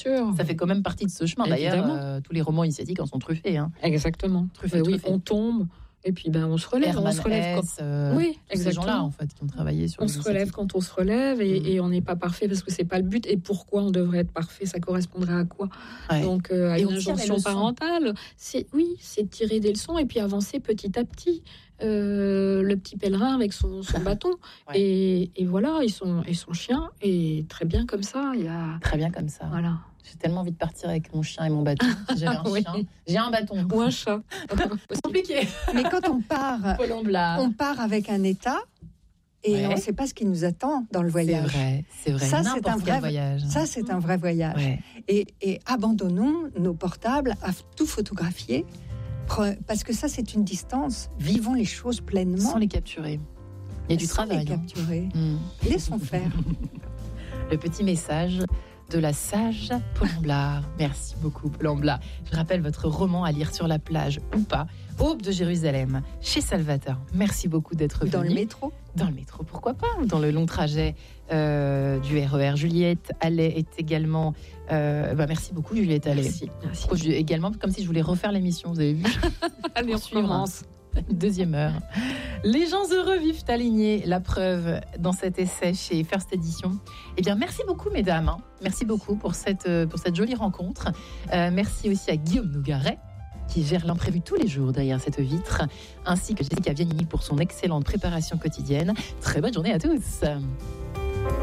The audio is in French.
sûr. Ça fait quand même partie de ce chemin. Évidemment. D'ailleurs, tous les romans initiatiques en sont truffés. Hein. Exactement. Truffés. On tombe. Et puis, on se relève. Herman On se relève Hesse, oui, tous ces gens-là, en fait, qui ont travaillé sur on se relève quand on se relève et on n'est pas parfait parce que c'est pas le but. Et pourquoi on devrait être parfait? Ça correspondrait à quoi? Ouais. Donc, à une injonction leçons. Parentale, c'est tirer des leçons et puis avancer petit à petit. Le petit pèlerin avec son bâton. Ouais. Et voilà, et son chien. Et très bien comme ça. Très bien comme ça. Voilà. J'ai tellement envie de partir avec mon chien et mon bâton. Si j'avais un chien, j'ai un bâton. Ou un chat. C'est compliqué. Mais quand on part, on part avec un état et on ne sait pas ce qui nous attend dans le voyage. C'est vrai. Ça, n'importe c'est un vrai voyage. Ça, c'est un vrai voyage. Ouais. Et abandonnons nos portables à tout photographier parce que ça, c'est une distance. Vivons les choses pleinement. Sans les capturer. Il y a du travail. Les capturer. Laissons faire. Le petit message de la sage Paul Amblard. Merci beaucoup, Paul Amblard. Je rappelle votre roman à lire sur la plage ou pas, Aube de Jérusalem, chez Salvator. Merci beaucoup d'être venu. Dans le métro. Dans le métro, pourquoi pas, ou dans le long trajet du RER. Juliette Allais est également... merci beaucoup, Juliette Allais. Merci. Également, comme si je voulais refaire l'émission, vous avez vu? Allez, on commence. Deuxième heure. Les gens heureux vivent alignés. La preuve dans cet essai chez First Edition. Eh bien, merci beaucoup, mesdames. Merci beaucoup pour cette jolie rencontre. Merci aussi à Guillaume Nougaret, qui gère l'imprévu tous les jours derrière cette vitre, ainsi que Jessica Vianini pour son excellente préparation quotidienne. Très bonne journée à tous.